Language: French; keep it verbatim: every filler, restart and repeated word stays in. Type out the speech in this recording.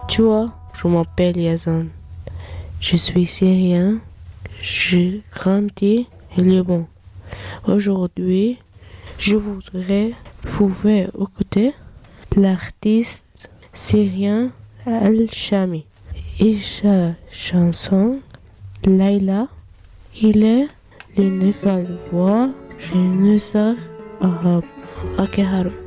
Tu vois, je m'appelle Yazan. Je suis syrien. Je grandis au Liban. Aujourd'hui, je voudrais vous faire écouter l'artiste syrien Al-Shami et sa chanson Laila. Il est le nouvelle voix. Je ne sais pas.